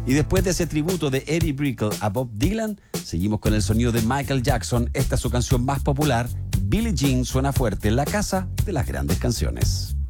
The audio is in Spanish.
Y después de ese tributo de Eddie Brickell a Bob Dylan, seguimos con el sonido de Michael Jackson. Esta es su canción más popular. Billie Jean suena fuerte en la casa de las grandes canciones.